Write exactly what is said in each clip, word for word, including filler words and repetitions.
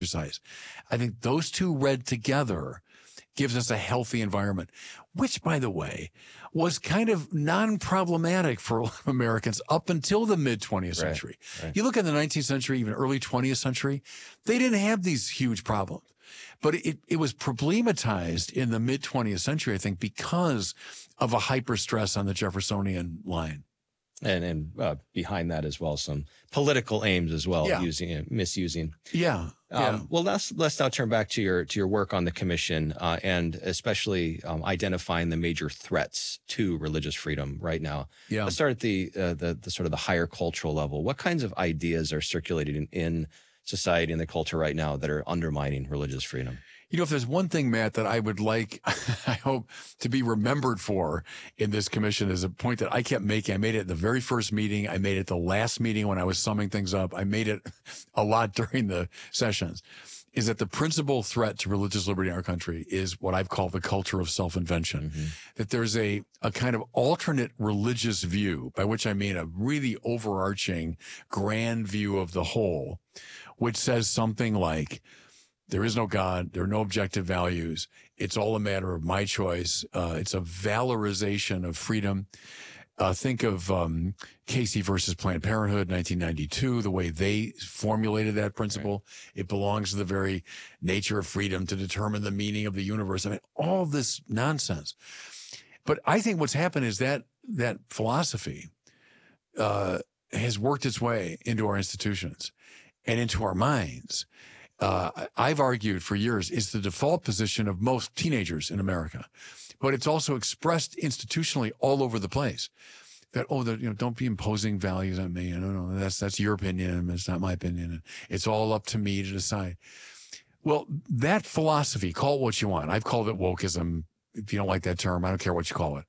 exercise. I think those two read together gives us a healthy environment, which, by the way, was kind of non-problematic for a lot of Americans up until the mid-twentieth Right, century. right. You look at the nineteenth century, even early twentieth century, they didn't have these huge problems. But it, it was problematized in the mid-twentieth century, I think, because of a hyper-stress on the Jeffersonian line. And and uh, behind that as well, some political aims as well, Yeah. using it, misusing. Yeah. yeah. Um, well, let's let's now turn back to your to your work on the commission, uh, and especially um, identifying the major threats to religious freedom right now. Yeah. Let's start at the, uh, the the sort of the higher cultural level. What kinds of ideas are circulated in, in society and the culture right now that are undermining religious freedom? You know, if there's one thing, Matt, that I would like, I hope, to be remembered for in this commission is a point that I kept making. I made it at the very first meeting. I made it the last meeting when I was summing things up. I made it a lot during the sessions, is that the principal threat to religious liberty in our country is what I've called the culture of self-invention. Mm-hmm. That there's a, a kind of alternate religious view, by which I mean a really overarching grand view of the whole, which says something like, there is no God. There are no objective values. It's all a matter of my choice. Uh, it's a valorization of freedom. Uh, think of um, Casey versus Planned Parenthood, nineteen ninety-two, the way they formulated that principle. Right. It belongs to the very nature of freedom to determine the meaning of the universe. I mean, all this nonsense. But I think what's happened is that that philosophy uh, has worked its way into our institutions and into our minds. Uh, I've argued for years it's the default position of most teenagers in America, but it's also expressed institutionally all over the place. That, oh, the, you know, don't be imposing values on me. No, no, that's that's your opinion. It's not my opinion. It's all up to me to decide. Well, that philosophy, call it what you want. I've called it wokeism. If you don't like that term, I don't care what you call it.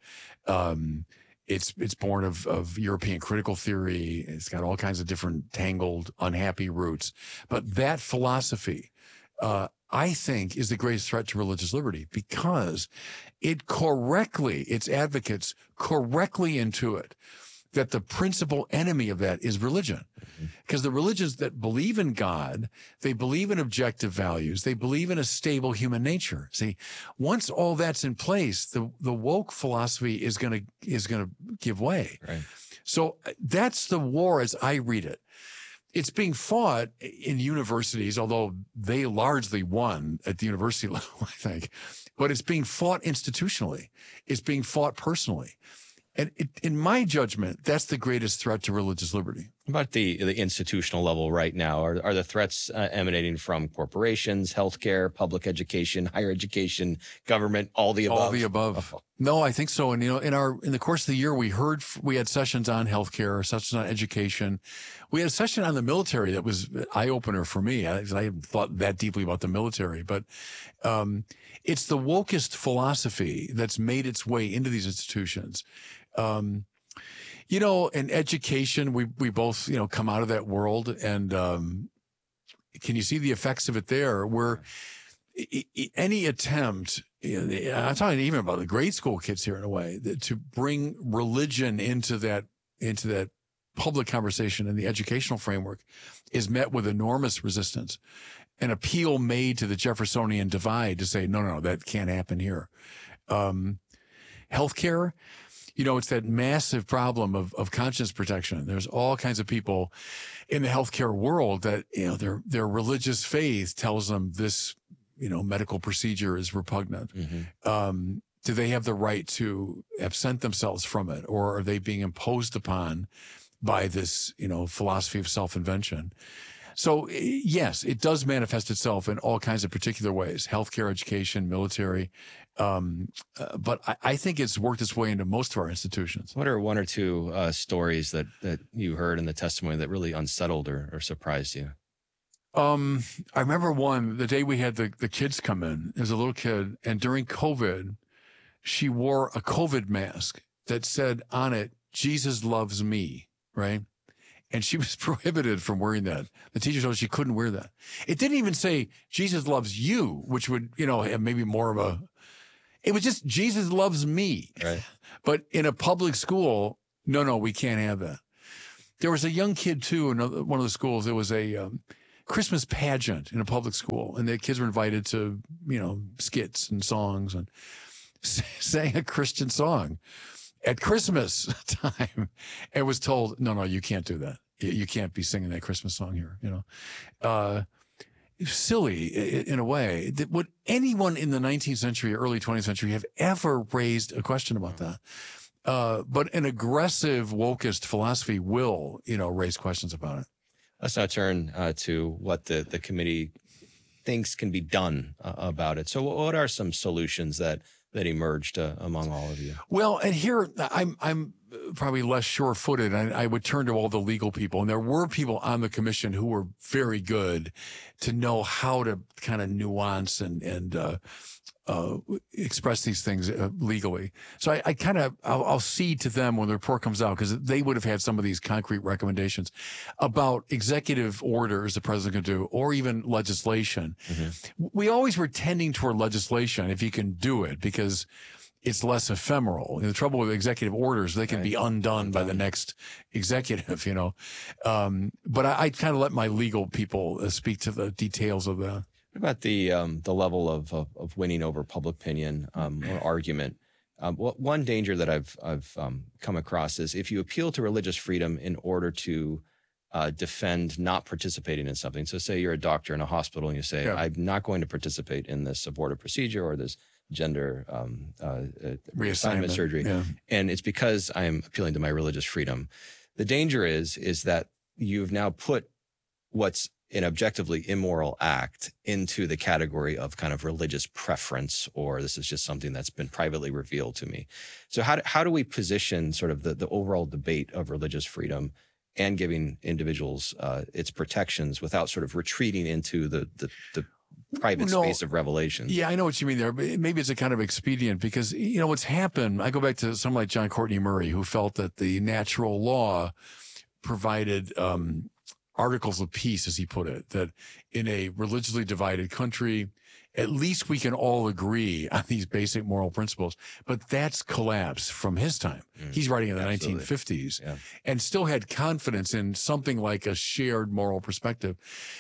Um, It's it's born of, of European critical theory. It's got all kinds of different tangled, unhappy roots. But that philosophy, uh, I think, is the greatest threat to religious liberty because it correctly, its advocates correctly intuit that the principal enemy of that is religion. Because mm-hmm. the religions that believe in God, they believe in objective values, they believe in a stable human nature. See, once all that's in place, the, the woke philosophy is going to is going to give way. Right. So that's the war as I read it. It's being fought in universities, although they largely won at the university level, I think. But it's being fought institutionally. It's being fought personally. And it, in my judgment, that's the greatest threat to religious liberty. About the the institutional level right now, are are the threats uh, emanating from corporations, healthcare, public education, higher education, government, all the above? All the above. Oh. No, I think so. And you know, in our in the course of the year, we heard we had sessions on healthcare, sessions on education. We had a session on the military that was an eye opener for me. I, I hadn't thought that deeply about the military, but um, it's the wokest philosophy that's made its way into these institutions. Um, you know, in education, we, we both, you know, come out of that world and, um, can you see the effects of it there where I- I- any attempt, you know, I'm talking even about the grade school kids here in a way, that to bring religion into that, into that public conversation and the educational framework is met with enormous resistance. An appeal made to the Jeffersonian divide to say, no, no, no, that can't happen here. Um, healthcare, you know, it's that massive problem of, of conscience protection. There's all kinds of people in the healthcare world that, you know, their, their religious faith tells them this, you know, medical procedure is repugnant. Mm-hmm. Um, do they have the right to absent themselves from it? Or are they being imposed upon by this, you know, philosophy of self-invention? So yes, it does manifest itself in all kinds of particular ways, healthcare, education, military. Um, uh, but I, I think it's worked its way into most of our institutions. What are one or two uh, stories that, that you heard in the testimony that really unsettled or, or surprised you? Um, I remember one, the day we had the, the kids come in, there was a little kid, and during COVID, she wore a COVID mask that said on it, Jesus loves me, right? And she was prohibited from wearing that. The teacher told her she couldn't wear that. It didn't even say Jesus loves you, which would, you know, have maybe more of a, it was just Jesus loves me. Right. But in a public school, no, no, we can't have that. There was a young kid too in one of the schools. There was a, um, Christmas pageant in a public school, and the kids were invited to, you know, skits and songs and sang a Christian song at Christmas time, and was told, no, no, you can't do that. You can't be singing that Christmas song here, you know. Uh, silly in a way. That would anyone in the nineteenth century, early twentieth century have ever raised a question about that? Uh, but an aggressive wokist philosophy will, you know, raise questions about it. Let's now turn uh, to what the, the committee thinks can be done uh, about it. So what are some solutions that that emerged uh, among all of you? Well, and here I'm I'm probably less sure-footed. I, I would turn to all the legal people, and there were people on the commission who were very good to know how to kind of nuance and and uh, uh, express these things uh, legally. So I, I kind of I'll, I'll cede to them when the report comes out, because they would have had some of these concrete recommendations about executive orders the president can do, or even legislation. Mm-hmm. We always were tending toward legislation if you can do it, because it's less ephemeral. And the trouble with executive orders, they can right. be undone, undone by the next executive, you know. Um, but I, I kind of let my legal people uh, speak to the details of that. What about the um, the level of, of of winning over public opinion um, or argument? Um, well, one danger that I've I've um, come across is if you appeal to religious freedom in order to uh, defend not participating in something. So, say you're a doctor in a hospital and you say, yeah. "I'm not going to participate in this abortive procedure or this gender um, uh, uh, reassignment surgery," yeah. and it's because I'm appealing to my religious freedom. The danger is is that you've now put what's an objectively immoral act into the category of kind of religious preference, or this is just something that's been privately revealed to me. So how do, how do we position sort of the, the overall debate of religious freedom and giving individuals uh, its protections without sort of retreating into the the, the private no, space of revelation? Yeah, I know what you mean there. But maybe it's a kind of expedient because, you know, what's happened, I go back to someone like John Courtney Murray, who felt that the natural law provided um, articles of peace, as he put it, that in a religiously divided country, at least we can all agree on these basic moral principles. But that's collapsed from his time. Mm, He's writing in the absolutely. nineteen fifties yeah. and still had confidence in something like a shared moral perspective.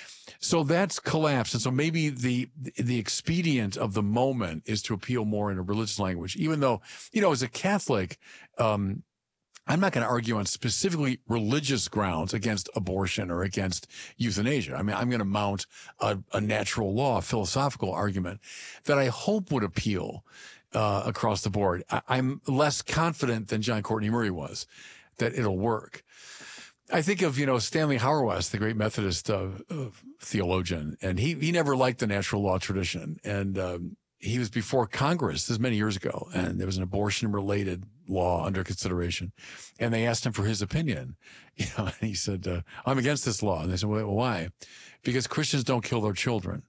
So that's collapsed. And so maybe the the expedient of the moment is to appeal more in a religious language, even though, you know, as a Catholic, um, I'm not going to argue on specifically religious grounds against abortion or against euthanasia. I mean, I'm going to mount a, a natural law, philosophical argument that I hope would appeal uh, across the board. I, I'm less confident than John Courtney Murray was that it'll work. I think of, you know, Stanley Hauerwas, the great Methodist uh, uh, theologian, and he he never liked the natural law tradition. And um, he was before Congress, this is many years ago, and there was an abortion-related law under consideration. And they asked him for his opinion. You know, and he said, uh, I'm against this law. And they said, well, why? Because Christians don't kill their children.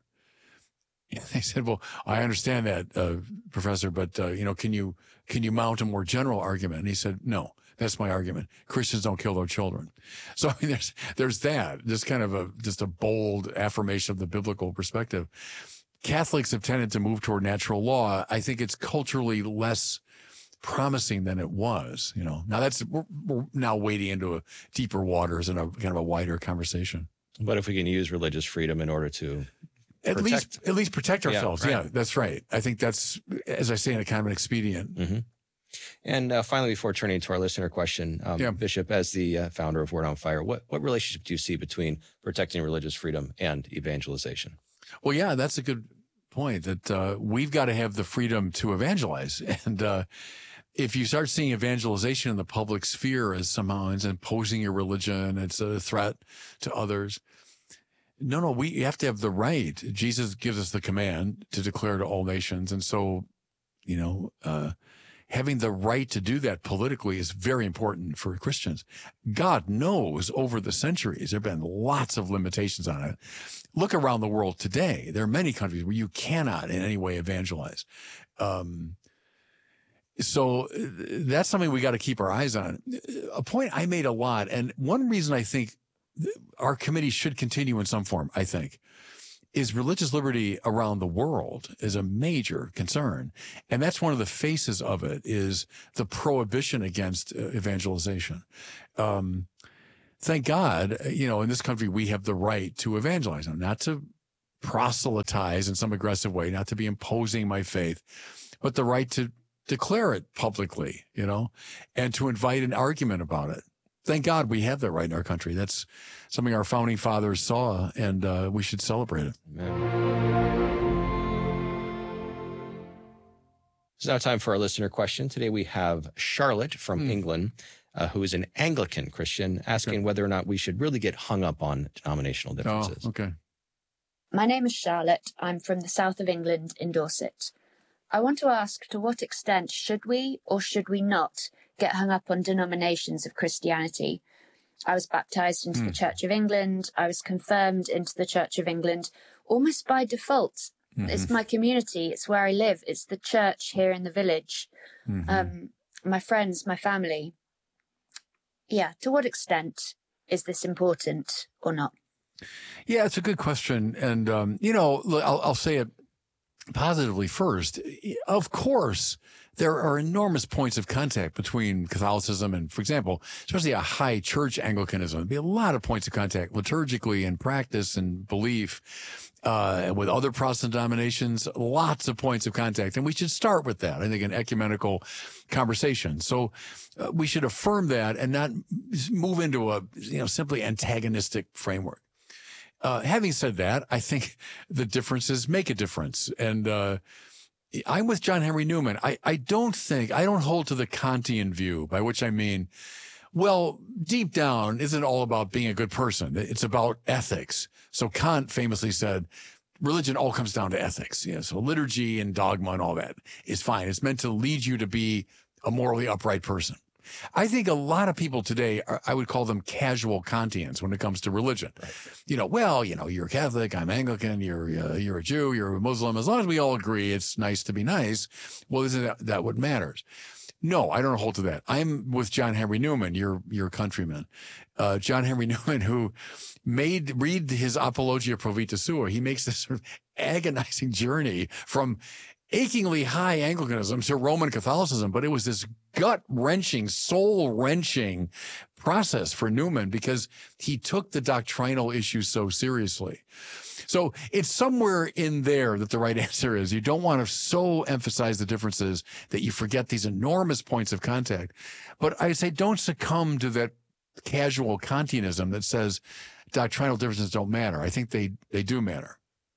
And they said, well, I understand that, uh, Professor, but, uh, you know, can you can you mount a more general argument? And he said, no. That's my argument. Christians don't kill their children. So I mean, there's there's that. Just kind of a just a bold affirmation of the biblical perspective. Catholics have tended to move toward natural law. I think it's culturally less promising than it was. You know, now that's we're, we're now wading into a deeper waters and a kind of a wider conversation. But if we can use religious freedom in order to at protect, least at least protect ourselves, yeah, right. yeah, that's right. I think that's, as I say, in a kind of an expedient. Mm-hmm. And uh, finally, before turning to our listener question, um, yeah. Bishop, as the uh, founder of Word on Fire, what, what relationship do you see between protecting religious freedom and evangelization? Well, yeah, that's a good point, that uh, we've got to have the freedom to evangelize. And uh, if you start seeing evangelization in the public sphere as somehow it's imposing your religion, it's a threat to others. No, no, we have to have the right. Jesus gives us the command to declare to all nations. And so, you know, uh, having the right to do that politically is very important for Christians. God knows over the centuries, there have been lots of limitations on it. Look around the world today. There are many countries where you cannot in any way evangelize. Um, so that's something we got to keep our eyes on. A point I made a lot, and one reason I think our committee should continue in some form, I think, is religious liberty around the world is a major concern. And that's one of the faces of it, is the prohibition against uh, evangelization. Um, thank God, you know, in this country, we have the right to evangelize them, not to proselytize in some aggressive way, not to be imposing my faith, but the right to declare it publicly, you know, and to invite an argument about it. Thank God we have that right in our country. That's something our founding fathers saw, and uh, we should celebrate it. Amen. It's now time for our listener question. Today we have Charlotte from mm. England, uh, who is an Anglican Christian, asking okay. whether or not we should really get hung up on denominational differences. Oh, okay. My name is Charlotte. I'm from the south of England in Dorset. I want to ask, to what extent should we or should we not get hung up on denominations of Christianity? I was baptized into mm. the Church of England. I was confirmed into the Church of England almost by default. Mm-hmm. It's my community. It's where I live. It's the church here in the village. Mm-hmm. Um, my friends, my family. Yeah. To what extent is this important or not? Yeah, it's a good question. And, um, you know, I'll, I'll say it positively first. Of course, there are enormous points of contact between Catholicism and, for example, especially a high church Anglicanism. There'd be a lot of points of contact liturgically and practice and belief. Uh, with other Protestant denominations, lots of points of contact. And we should start with that, I think, an ecumenical conversation. So uh, we should affirm that and not move into a, you know, simply antagonistic framework. Uh, having said that, I think the differences make a difference. And uh, I'm with John Henry Newman. I, I don't think, I don't hold to the Kantian view, by which I mean, well, deep down, isn't all about being a good person. It's about ethics. So Kant famously said, religion all comes down to ethics. Yeah, so liturgy and dogma and all that is fine. It's meant to lead you to be a morally upright person. I think a lot of people today, are, I would call them casual Kantians when it comes to religion. Right. You know, well, you know, you're Catholic, I'm Anglican, you're uh, you're a Jew, you're a Muslim. As long as we all agree it's nice to be nice, well, isn't that, that what matters? No, I don't hold to that. I'm with John Henry Newman, your your countryman. Uh, John Henry Newman, who made, read his Apologia Pro Vita Sua. He makes this sort of agonizing journey from achingly high Anglicanism to Roman Catholicism, but it was this gut-wrenching, soul-wrenching process for Newman because he took the doctrinal issues so seriously. So it's somewhere in there that the right answer is. You don't want to so emphasize the differences that you forget these enormous points of contact. But I say don't succumb to that casual Kantianism that says doctrinal differences don't matter. I think they, they do matter.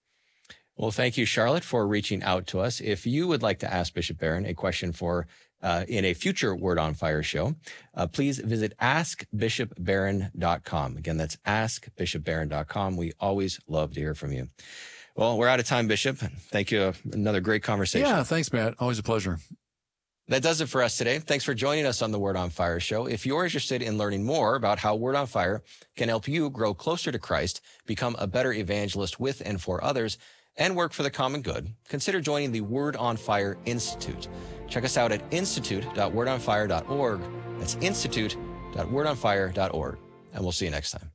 Well, thank you, Charlotte, for reaching out to us. If you would like to ask Bishop Barron a question for uh, in a future Word on Fire show, uh, please visit ask bishop barron dot com. Again, that's ask bishop barron dot com. We always love to hear from you. Well, we're out of time, Bishop. Thank you. Another great conversation. Yeah, thanks, Matt. Always a pleasure. That does it for us today. Thanks for joining us on the Word on Fire show. If you're interested in learning more about how Word on Fire can help you grow closer to Christ, become a better evangelist with and for others, and work for the common good, consider joining the Word on Fire Institute. Check us out at institute dot word on fire dot org. That's institute dot word on fire dot org. And we'll see you next time.